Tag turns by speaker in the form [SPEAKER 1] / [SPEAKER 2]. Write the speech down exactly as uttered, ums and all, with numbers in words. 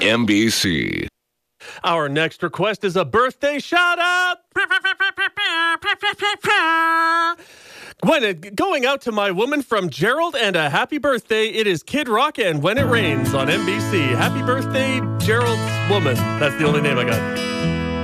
[SPEAKER 1] N B C.
[SPEAKER 2] Our next request is a birthday shout-out. When it, going out to my woman from Gerald and a happy birthday. It is Kid Rock and When It Rains on N B C. Happy birthday, Gerald's woman. That's the only name I got.